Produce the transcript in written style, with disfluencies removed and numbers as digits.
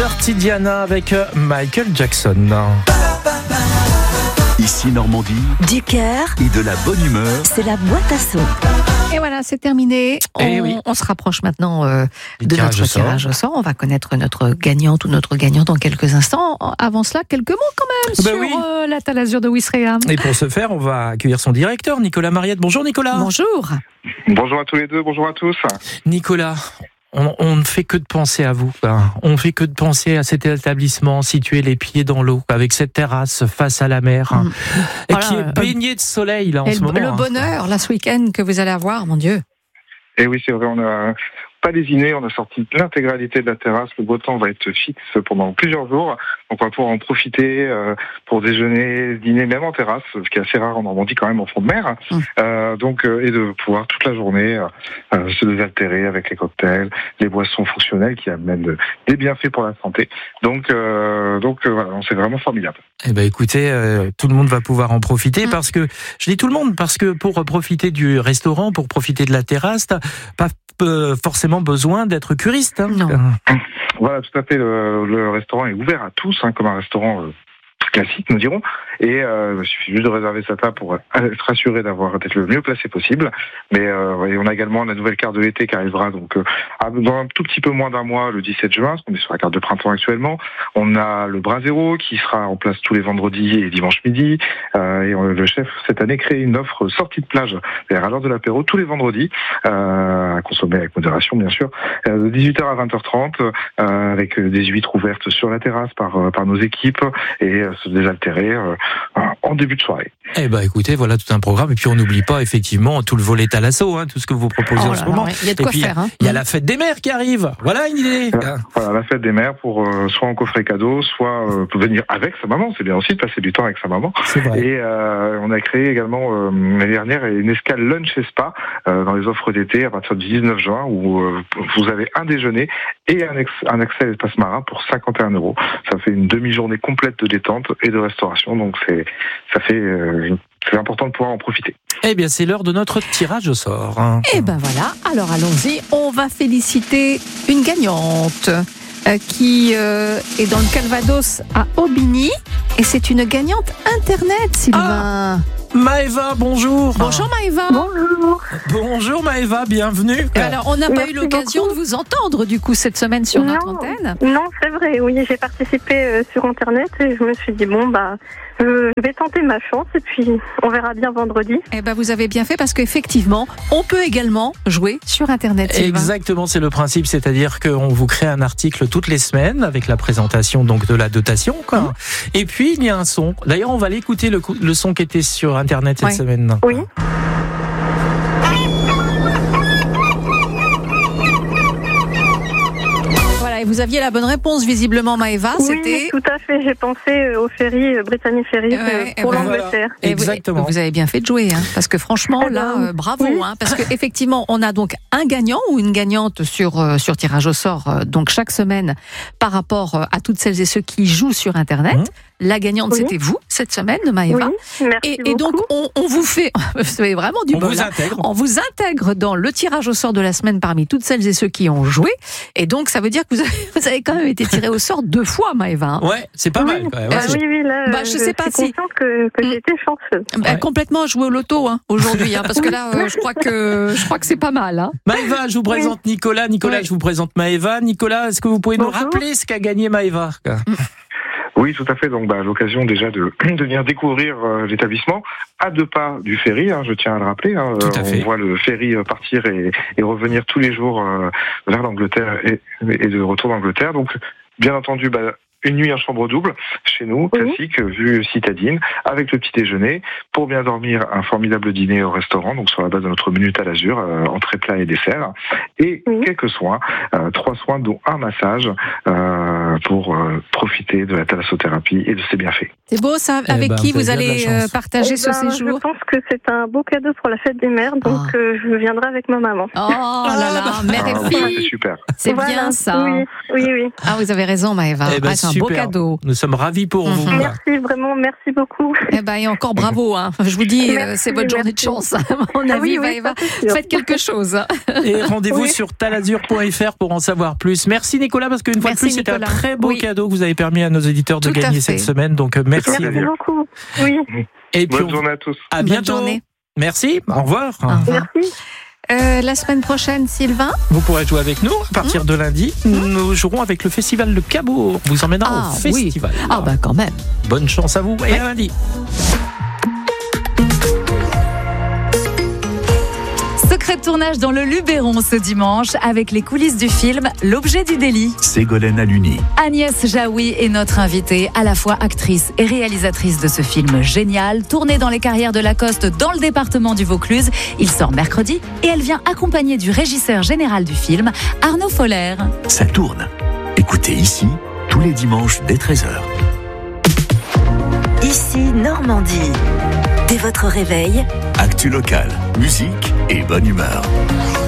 Dirty Diana avec Michael Jackson. Ici Normandie, du cœur et de la bonne humeur. C'est la boîte à son. Et voilà, c'est terminé. On se rapproche maintenant de notre tirage au sort. On va connaître notre gagnante ou notre gagnant dans quelques instants. Avant cela, quelques mots quand même sur la Talazur de Ouistreham. Et pour ce faire, on va accueillir son directeur, Nicolas Mariette. Bonjour Nicolas. Bonjour. Bonjour à tous les deux, bonjour à tous. Nicolas, on ne fait que de penser à vous. On ne fait que de penser à cet établissement situé les pieds dans l'eau, avec cette terrasse face à la mer, qui est baignée de soleil là en ce moment. Le bonheur, là, ce week-end que vous allez avoir, mon Dieu. Et oui, c'est vrai, on n'a pas lésiné, on a sorti l'intégralité de la terrasse. Le beau temps va être fixe pendant plusieurs jours. Donc on va pouvoir en profiter pour déjeuner, dîner, même en terrasse, ce qui est assez rare en Normandie quand même, en front de mer. Et de pouvoir toute la journée se désaltérer avec les cocktails, les boissons fonctionnelles qui amènent des bienfaits pour la santé. Donc voilà, c'est vraiment formidable. Eh ben écoutez, tout le monde va pouvoir en profiter parce que, je dis tout le monde, parce que pour profiter du restaurant, pour profiter de la terrasse, t'as pas forcément besoin d'être curiste. Non. Voilà, tout à fait. Le restaurant est ouvert à tous, comme un restaurant classique, nous dirons. Et il suffit juste de réserver sa table pour être assuré d'être le mieux placé possible. Mais on a également la nouvelle carte de l'été qui arrivera dans un tout petit peu moins d'un mois, le 17 juin, parce qu'on est sur la carte de printemps actuellement. On a le Brasero qui sera en place tous les vendredis et dimanche midi. Le chef, cette année, crée une offre sortie de plage, c'est-à-dire à l'heure de l'apéro, tous les vendredis, à consommer avec modération, bien sûr, de 18h à 20h30, avec des huîtres ouvertes sur la terrasse par nos équipes et se désaltérer en début de soirée. Eh ben écoutez, voilà tout un programme. Et puis on n'oublie pas effectivement tout le volet Thalasso, tout ce que vous proposez en ce moment. Il y a de quoi faire. Il y a la fête des mères qui arrive. Voilà une idée. Voilà, la fête des mères pour soit en coffret cadeau, soit pour venir avec sa maman. C'est bien aussi de passer du temps avec sa maman. C'est vrai. Et on a créé également l'année dernière une escale lunch et spa dans les offres d'été à partir du 19 juin où vous avez un déjeuner et un accès à l'espace marin pour 51 €. Ça fait une demi-journée complète de détente et de restauration. Donc c'est important de pouvoir en profiter. Eh bien, c'est l'heure de notre tirage au sort. Et ben voilà, alors allons-y. On va féliciter une gagnante qui est dans le Calvados à Aubigny. Et c'est une gagnante Internet, Sylvain. Maëva, bonjour. Bonjour Maëva. Bonjour. Bonjour Maëva, bienvenue. Alors, on n'a pas eu l'occasion beaucoup de vous entendre du coup cette semaine sur notre antenne. Non, c'est vrai, oui, j'ai participé sur Internet et je me suis dit, je vais tenter ma chance et puis on verra bien vendredi. Eh ben, vous avez bien fait parce qu'effectivement, on peut également jouer sur Internet, Sylvain. Exactement, c'est le principe, c'est-à-dire qu'on vous crée un article toutes les semaines avec la présentation donc de la dotation, quoi. Et puis il y a un son. D'ailleurs, on va l'écouter le son qui était sur Internet cette semaine. Oui. Vous aviez la bonne réponse visiblement, Maëva. Oui, tout à fait. J'ai pensé au ferry, Brittany Ferry, pour l'Angleterre. Voilà. Exactement. Vous avez bien fait de jouer, parce que franchement, bravo. Oui. Parce qu'effectivement, on a donc un gagnant ou une gagnante sur tirage au sort, donc chaque semaine, par rapport à toutes celles et ceux qui jouent sur Internet. La gagnante, c'était vous, cette semaine, Maëva. Oui, merci et donc, on vous fait, vous avez vraiment du bol. On vous intègre dans le tirage au sort de la semaine parmi toutes celles et ceux qui ont joué. Et donc, ça veut dire que vous avez quand même été tiré au sort 2 fois, Maëva. Ouais, c'est pas mal. Quand même. Oui, là, je sais pas si consciente que j'ai été chanceuse. Complètement joué au loto aujourd'hui, parce que là, je crois que c'est pas mal. Maëva, je vous présente Nicolas. Nicolas, je vous présente Maëva. Nicolas, est-ce que vous pouvez nous rappeler ce qu'a gagné Maëva? Oui, tout à fait. Donc, l'occasion déjà de venir découvrir l'établissement à 2 pas du ferry. Je tiens à le rappeler. On voit le ferry partir et revenir tous les jours vers l'Angleterre et de retour d'Angleterre. Donc, bien entendu, une nuit en chambre double chez nous, classique, vue citadine, avec le petit déjeuner. Pour bien dormir, un formidable dîner au restaurant, donc sur la base de notre menu Talazur, entrée, plat et dessert. Et quelques soins, 3 soins dont un massage pour profiter de la thalassothérapie et de ses bienfaits. C'est beau ça. Avec qui vous allez partager ce séjour? Je pense que c'est un beau cadeau pour la fête des mères, donc je viendrai avec ma maman. Oh là là, mère et fille. C'est super. C'est bien ça. Oui. Ah, vous avez raison, Maëva. C'est un beau cadeau. Nous sommes ravis pour vous. Merci, vraiment, merci beaucoup. Et encore bravo. Je vous dis, c'est votre journée de chance. À mon avis, Maëva, faites quelque chose. Et rendez-vous sur talazur.fr pour en savoir plus. Merci Nicolas, parce qu'une fois de plus, c'était un très très beau cadeau que vous avez permis à nos auditeurs de gagner cette semaine. Donc merci à vous. Merci beaucoup. Oui. Et puis, bonne journée à tous. À bientôt. Merci. Au revoir. Merci. La semaine prochaine, Sylvain, vous pourrez jouer avec nous à partir de lundi. Nous jouerons avec le festival de Cabourg. Vous emmènera au festival. Ah bah quand même. Bonne chance à vous et à lundi. Secret de tournage dans le Luberon ce dimanche avec les coulisses du film L'objet du délit. Ségolène Aluni. Agnès Jaoui est notre invitée, à la fois actrice et réalisatrice de ce film génial, tourné dans les carrières de Lacoste dans le département du Vaucluse. Il sort mercredi et elle vient accompagnée du régisseur général du film, Arnaud Foller. Ça tourne. Écoutez ici, tous les dimanches dès 13h. Ici Normandie. Dès votre réveil, actu locale, musique et bonne humeur.